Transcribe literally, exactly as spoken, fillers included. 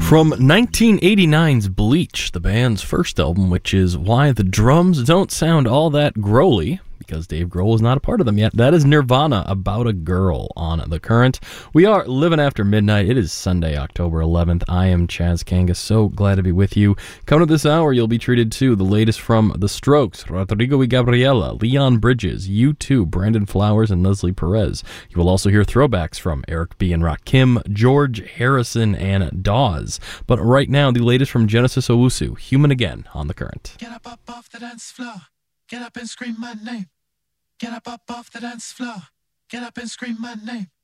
From nineteen eighty-nine's Bleach, the band's first album, which is why the drums don't sound all that growly, because Dave Grohl is not a part of them yet. That is Nirvana, About a Girl, on The Current. We are living after midnight. It is Sunday, October eleventh. I am Chaz Kangas. So glad to be with you. Coming up this hour, you'll be treated to the latest from The Strokes, Rodrigo y Gabriela, Leon Bridges, U two, Brandon Flowers, and Leslie Perez. You will also hear throwbacks from Eric B. and Rakim, George Harrison, and Dawes. But right now, the latest from Genesis Owusu, Human Again, on The Current. Get up, up off the dance floor. Get up and scream my name. Get up, up off the dance floor. Get up and scream my name.